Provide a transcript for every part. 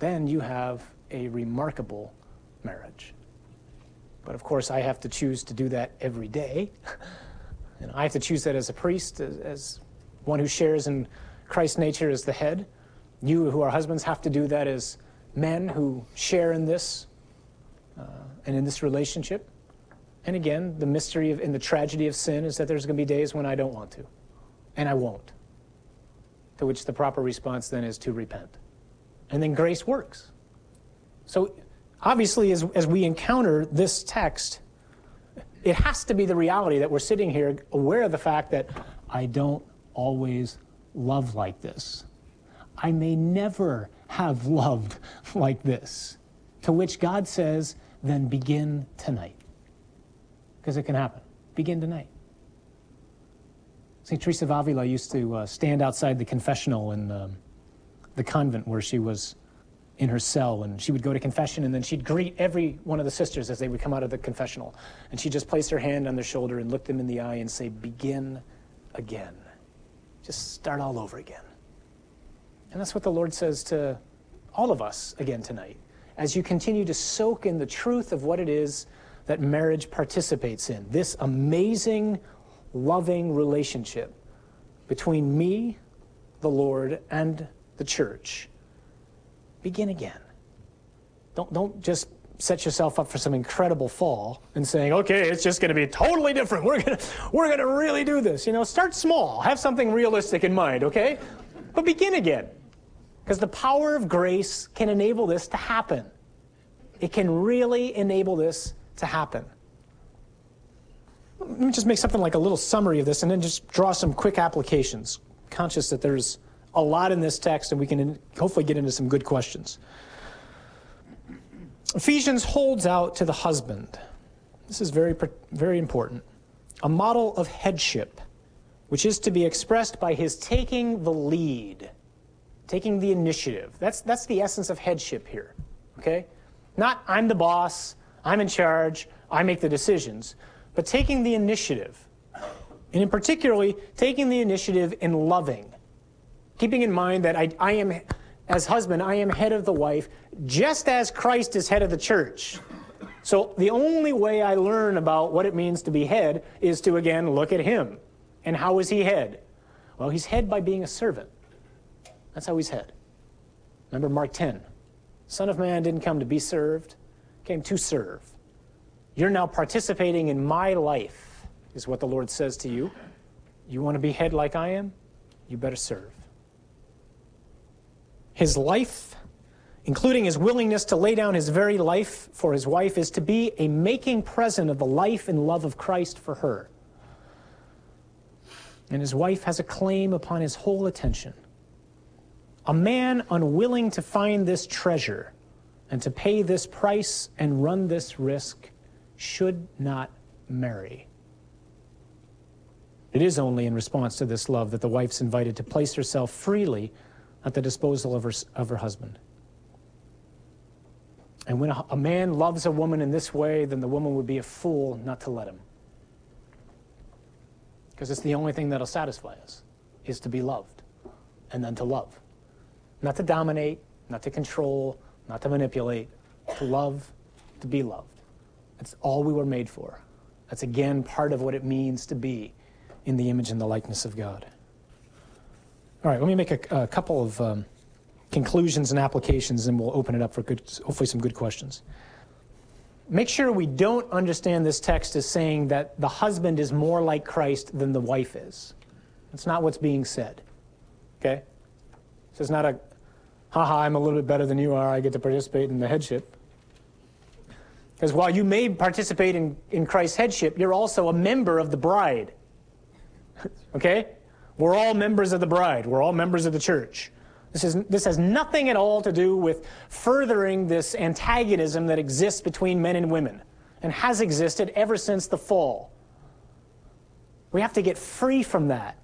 then you have a remarkable marriage. But of course, I have to choose to do that every day. And I have to choose that as a priest, as one who shares in Christ's nature as the head. You who are husbands have to do that as men who share in this and in this relationship. And again, the mystery and the tragedy of sin is that there's going to be days when I don't want to, and I won't. To which the proper response then is to repent. And then grace works. So obviously, as we encounter this text, it has to be the reality that we're sitting here aware of the fact that I don't always love like this. I may never have loved like this. To which God says, then begin tonight. Because it can happen. Begin tonight. St. Teresa of Avila used to stand outside the confessional in the convent where she was in her cell, and she would go to confession, and then she'd greet every one of the sisters as they would come out of the confessional. And she'd just place her hand on their shoulder and look them in the eye and say, begin again. Just start all over again. And that's what the Lord says to all of us again tonight, as you continue to soak in the truth of what it is that marriage participates in. This amazing, loving relationship between me, the Lord, and the church. Begin again. Don't just set yourself up for some incredible fall and saying, okay, it's just going to be totally different. We're going to really do this. Start small. Have something realistic in mind, okay? But begin again. Because the power of grace can enable this to happen. It can really enable this to happen. Let me just make something like a little summary of this and then just draw some quick applications, conscious that there's a lot in this text and we can hopefully get into some good questions. Ephesians holds out to the husband. This is very, very important. A model of headship, which is to be expressed by his taking the lead, taking the initiative. That's the essence of headship here, okay? Not I'm the boss, I'm in charge, I make the decisions, but taking the initiative. And in particularly, taking the initiative in loving. Keeping in mind that I am, as husband, I am head of the wife, just as Christ is head of the church. So the only way I learn about what it means to be head is to, again, look at him. And how is he head? Well, he's head by being a servant. That's how he's head. Remember Mark 10. Son of Man didn't come to be served, came to serve. You're now participating in my life, is what the Lord says to you. You want to be head like I am? You better serve. His life, including his willingness to lay down his very life for his wife, is to be a making present of the life and love of Christ for her. And his wife has a claim upon his whole attention. A man unwilling to find this treasure and to pay this price and run this risk should not marry. It is only in response to this love that the wife's invited to place herself freely at the disposal of her husband. And when a man loves a woman in this way, then the woman would be a fool not to let him. Because it's the only thing that'll satisfy us, is to be loved, and then to love. Not to dominate, not to control, not to manipulate, to love, to be loved. That's all we were made for. That's, again, part of what it means to be in the image and the likeness of God. All right, let me make a couple of conclusions and applications, and we'll open it up for hopefully some good questions. Make sure we don't understand this text as saying that the husband is more like Christ than the wife is. That's not what's being said, okay? This is not a, I'm a little bit better than you are, I get to participate in the headship. Because while you may participate in Christ's headship, you're also a member of the bride, okay? We're all members of the bride. We're all members of the church. This has nothing at all to do with furthering this antagonism that exists between men and women and has existed ever since the fall. We have to get free from that.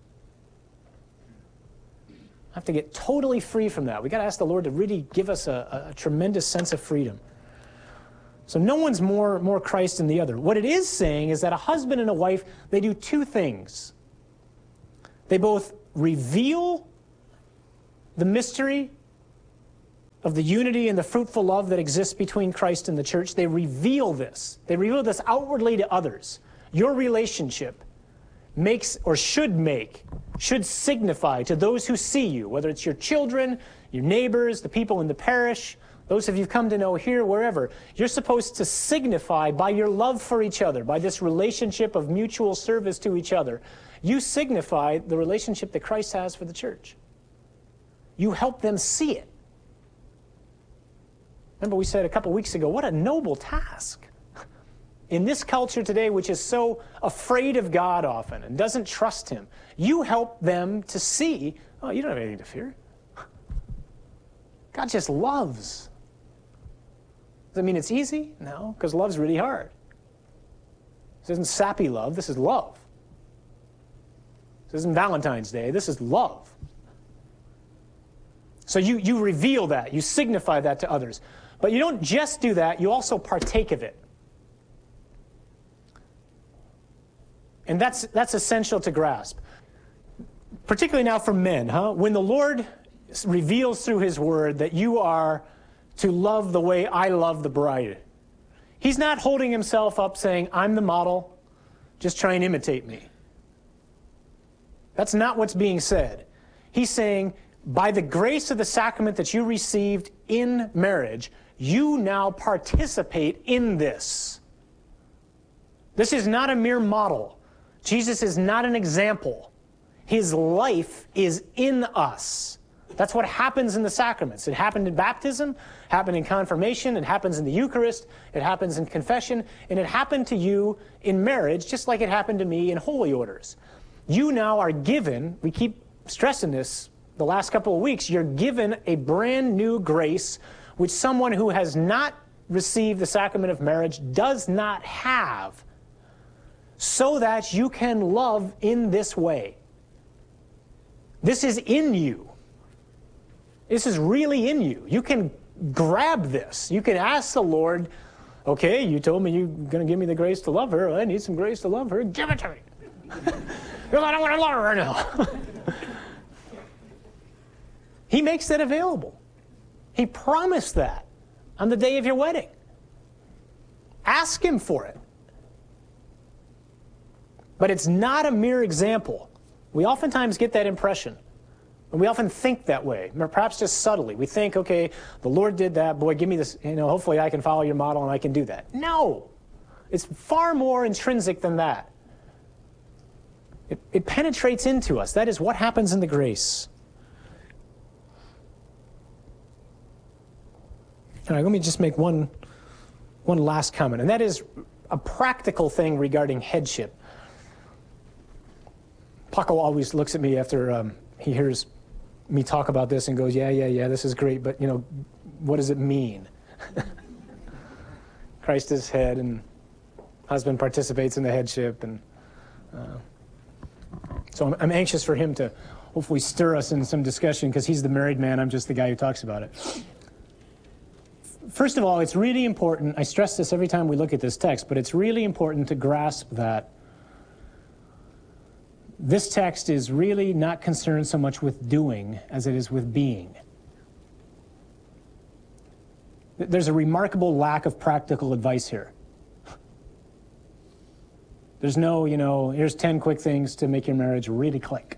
We have to get totally free from that. We've got to ask the Lord to really give us a tremendous sense of freedom. So no one's more Christ than the other. What it is saying is that a husband and a wife, they do two things. They both reveal the mystery of the unity and the fruitful love that exists between Christ and the church, they reveal this. They reveal this outwardly to others. Your relationship makes, or should signify to those who see you, whether it's your children, your neighbors, the people in the parish, those of you come to know here, wherever, you're supposed to signify by your love for each other, by this relationship of mutual service to each other, you signify the relationship that Christ has for the church. You help them see it. Remember we said a couple weeks ago, what a noble task. In this culture today, which is so afraid of God often and doesn't trust Him, you help them to see, oh, you don't have anything to fear. God just loves. Does that mean it's easy? No, because love's really hard. This isn't sappy love, this is love. This isn't Valentine's Day, this is love. So you reveal that, you signify that to others. But you don't just do that, you also partake of it. And that's essential to grasp. Particularly now for men, when the Lord reveals through His Word that you are to love the way I love the bride, He's not holding Himself up saying, I'm the model, just try and imitate me. That's not what's being said. He's saying, by the grace of the sacrament that you received in marriage, you now participate in this. This is not a mere model. Jesus is not an example. His life is in us. That's what happens in the sacraments. It happened in baptism, happened in confirmation, it happens in the Eucharist, it happens in confession, and it happened to you in marriage, just like it happened to me in holy orders. You now are given, we keep stressing this the last couple of weeks, you're given a brand new grace which someone who has not received the sacrament of marriage does not have, so that you can love in this way. This is in you. This is really in you. You can grab this. You can ask the Lord, okay, you told me you're going to give me the grace to love her. Well, I need some grace to love her. Give it to me. Because I don't want to love her right now. He makes that available. He promised that on the day of your wedding. Ask Him for it. But it's not a mere example. We oftentimes get that impression. And we often think that way, perhaps just subtly. We think, okay, the Lord did that. Boy, give me this, hopefully I can follow your model and I can do that. No. It's far more intrinsic than that. It penetrates into us. That is what happens in the grace. All right, let me just make one last comment, and that is a practical thing regarding headship. Paco always looks at me after he hears me talk about this and goes, yeah, this is great, but, what does it mean? Christ is head, and husband participates in the headship, and so I'm anxious for him to hopefully stir us in some discussion, because he's the married man, I'm just the guy who talks about it. First of all, it's really important, I stress this every time we look at this text, but it's really important to grasp that this text is really not concerned so much with doing as it is with being. There's a remarkable lack of practical advice here. There's no, here's 10 quick things to make your marriage really click.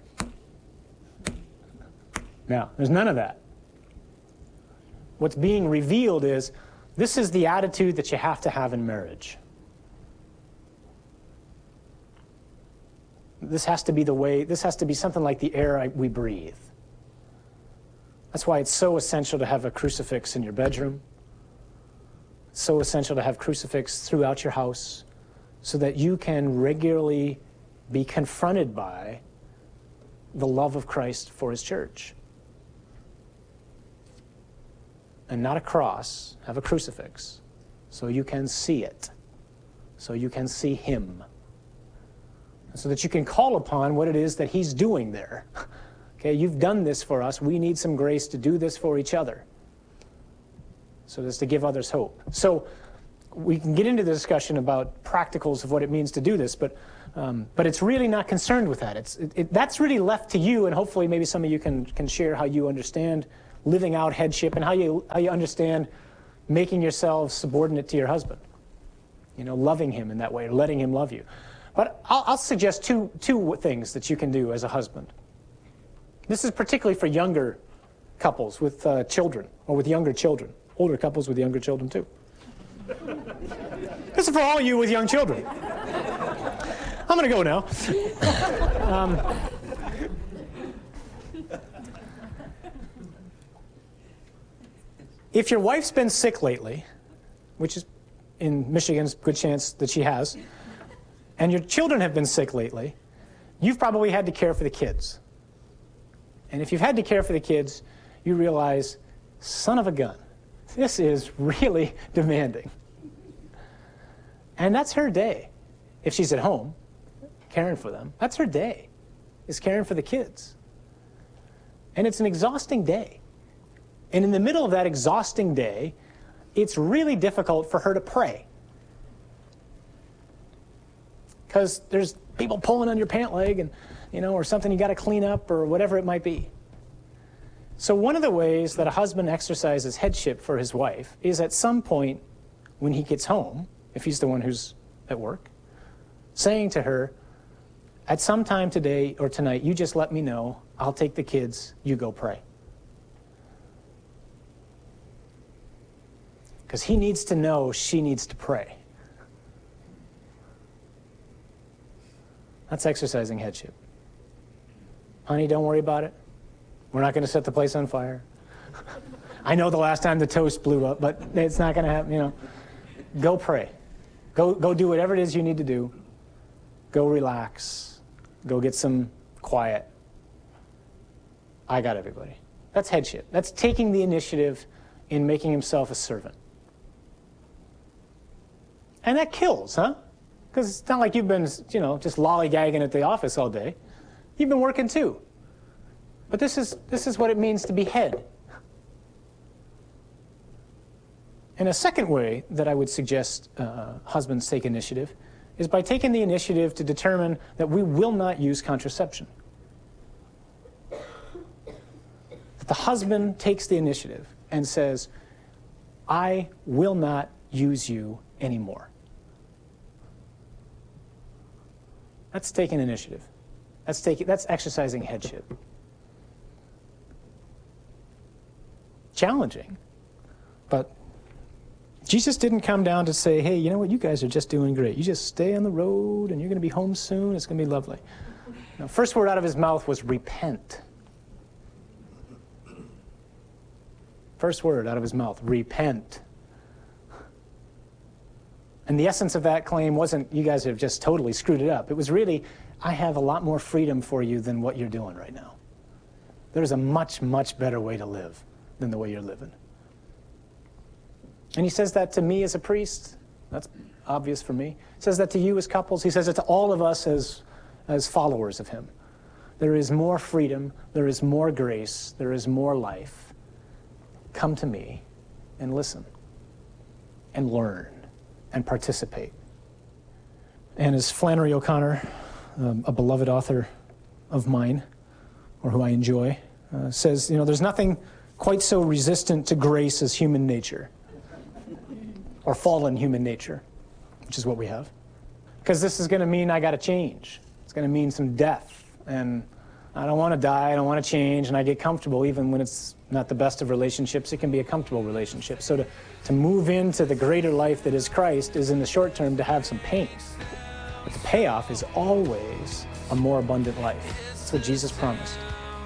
Now, there's none of that. What's being revealed is, this is the attitude that you have to have in marriage. This has to be the way, this has to be something like the air we breathe. That's why it's so essential to have a crucifix in your bedroom. It's so essential to have crucifix throughout your house, so that you can regularly be confronted by the love of Christ for His church. And not a cross, have a crucifix, so you can see it, so you can see Him, so that you can call upon what it is that He's doing there. Okay, you've done this for us. We need some grace to do this for each other, so as to give others hope. So we can get into the discussion about practicals of what it means to do this, but it's really not concerned with that. That's really left to you, and hopefully maybe some of you can share how you understand living out headship and how you understand making yourself subordinate to your husband. You know, loving him in that way, or letting him love you. But I'll suggest two things that you can do as a husband. This is particularly for younger couples with children, or with younger children. Older couples with younger children, too. This is for all of you with young children. I'm going to go now. If your wife's been sick lately, which is in Michigan's good chance that she has, and your children have been sick lately, you've probably had to care for the kids. And if you've had to care for the kids, you realize, son of a gun, this is really demanding. And that's her day. If she's at home, caring for them, that's her day, is caring for the kids. And it's an exhausting day. And in the middle of that exhausting day, it's really difficult for her to pray. Because there's people pulling on your pant leg, and, you know, or something you got to clean up, or whatever it might be. So one of the ways that a husband exercises headship for his wife is at some point when he gets home, if he's the one who's at work, saying to her, at some time today or tonight, you just let me know, I'll take the kids, you go pray. Because he needs to know she needs to pray. That's exercising headship. Honey, don't worry about it. We're not going to set the place on fire. I know the last time the toast blew up, but it's not going to happen, you know. Go pray. Go do whatever it is you need to do. Go relax. Go get some quiet. I got everybody. That's headship. That's taking the initiative in making himself a servant. And that kills, huh? Because it's not like you've been, you know, just lollygagging at the office all day. You've been working too. But this is what it means to be head. And a second way that I would suggest husbands take initiative is by taking the initiative to determine that we will not use contraception. That the husband takes the initiative and says, I will not use you anymore. That's taking initiative. That's exercising headship. Challenging, but Jesus didn't come down to say, hey, you know what, you guys are just doing great. You just stay on the road and you're going to be home soon. It's going to be lovely. The first word out of his mouth was repent. First word out of his mouth, repent. And the essence of that claim wasn't, you guys have just totally screwed it up. It was really, I have a lot more freedom for you than what you're doing right now. There's a much, much better way to live than the way you're living. And he says that to me as a priest. That's obvious for me. He says that to you as couples. He says it to all of us as followers of him. There is more freedom. There is more grace. There is more life. Come to me and listen and learn and participate. And as Flannery O'Connor, a beloved author of mine, or who I enjoy, says, you know, there's nothing quite so resistant to grace as human nature, or fallen human nature, which is what we have. Because this is going to mean I got to change. It's going to mean some death, and I don't want to die, I don't want to change, and I get comfortable even when it's not the best of relationships. It can be a comfortable relationship. So to move into the greater life that is Christ is in the short term to have some pain. But the payoff is always a more abundant life. That's what Jesus promised.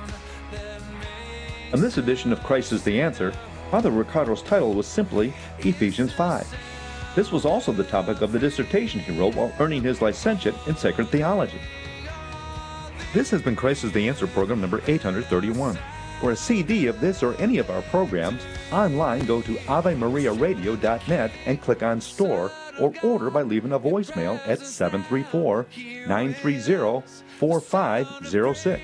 On this edition of Christ is the Answer, Father Ricardo's title was simply Ephesians 5. This was also the topic of the dissertation he wrote while earning his licentiate in sacred theology. This has been Christ is the Answer program number 831. For a CD of this or any of our programs, online go to AveMariaRadio.net and click on Store, or order by leaving a voicemail at 734-930-4506.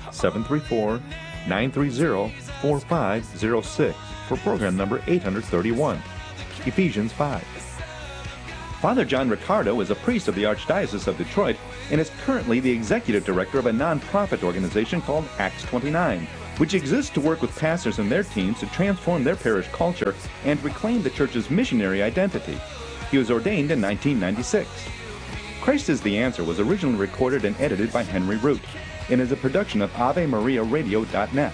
734-930-4506 for program number 831, Ephesians 5. Father John Ricardo is a priest of the Archdiocese of Detroit and is currently the executive director of a non-profit organization called Acts 29, which exists to work with pastors and their teams to transform their parish culture and reclaim the church's missionary identity. He was ordained in 1996. Christ is the Answer was originally recorded and edited by Henry Root and is a production of AveMariaRadio.net.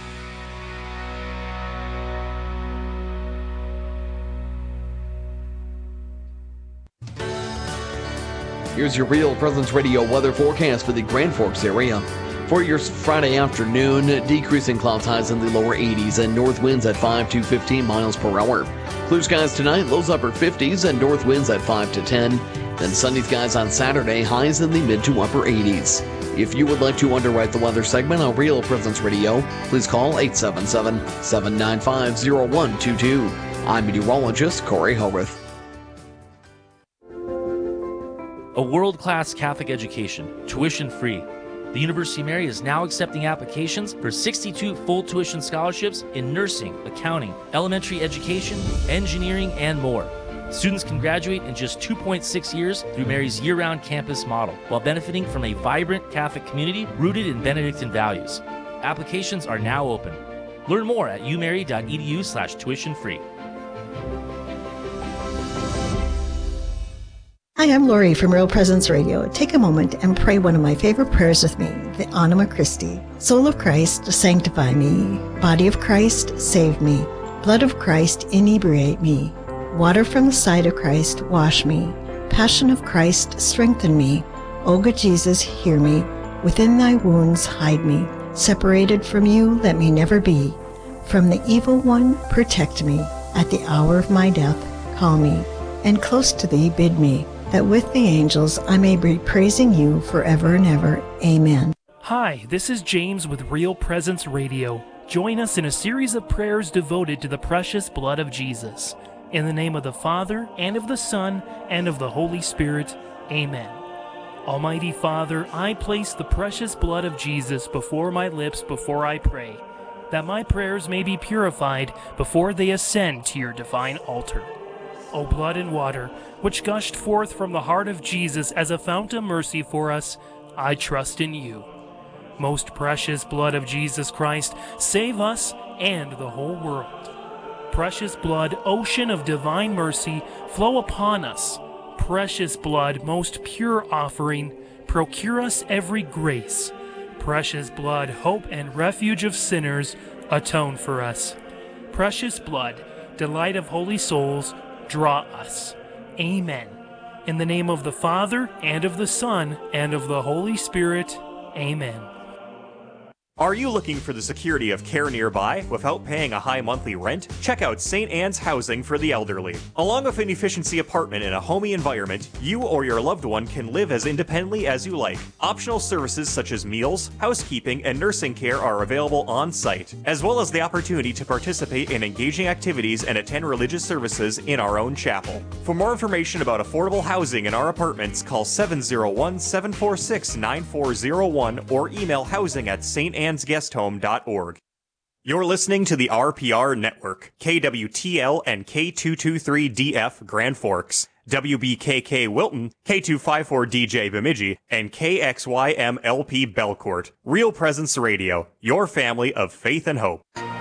Here's your Real Presence Radio weather forecast for the Grand Forks area. For your Friday afternoon, decreasing cloud highs in the lower 80s and north winds at 5 to 15 miles per hour. Clear skies tonight, lows upper 50s and north winds at 5 to 10. Then sunny skies on Saturday, highs in the mid to upper 80s. If you would like to underwrite the weather segment on Real Presence Radio, please call 877-795-0122. I'm meteorologist Corey Howarth. A world-class Catholic education, tuition-free. The University of Mary is now accepting applications for 62 full tuition scholarships in nursing, accounting, elementary education, engineering, and more. Students can graduate in just 2.6 years through Mary's year-round campus model, while benefiting from a vibrant Catholic community rooted in Benedictine values. Applications are now open. Learn more at umary.edu/tuition-free. Hi, I'm Lori from Real Presence Radio. Take a moment and pray one of my favorite prayers with me, the Anima Christi. Soul of Christ, sanctify me. Body of Christ, save me. Blood of Christ, inebriate me. Water from the side of Christ, wash me. Passion of Christ, strengthen me. O good Jesus, hear me. Within thy wounds, hide me. Separated from you, let me never be. From the evil one, protect me. At the hour of my death, call me. And close to thee, bid me, that with the angels I may be praising you forever and ever. Amen. Hi, this is James with Real Presence Radio. Join us in a series of prayers devoted to the precious blood of Jesus. In the name of the Father, and of the Son, and of the Holy Spirit. Amen. Almighty Father, I place the precious blood of Jesus before my lips before I pray, that my prayers may be purified before they ascend to your divine altar. O blood and water, which gushed forth from the heart of Jesus as a fount of mercy for us, I trust in you. Most precious blood of Jesus Christ, save us and the whole world. Precious blood, ocean of divine mercy, flow upon us. Precious blood, most pure offering, procure us every grace. Precious blood, hope and refuge of sinners, atone for us. Precious blood, delight of holy souls, draw us. Amen. In the name of the Father, and of the Son, and of the Holy Spirit. Amen. Are you looking for the security of care nearby without paying a high monthly rent? Check out St. Anne's Housing for the Elderly. Along with an efficiency apartment in a homey environment, you or your loved one can live as independently as you like. Optional services such as meals, housekeeping, and nursing care are available on site, as well as the opportunity to participate in engaging activities and attend religious services in our own chapel. For more information about affordable housing in our apartments, call 701-746-9401 or email housing@stannesguesthome.org. You're listening to the RPR Network, KWTL and K223DF Grand Forks, WBKK Wilton, K254DJ Bemidji, and KXYMLP Belcourt. Real Presence Radio, your family of faith and hope.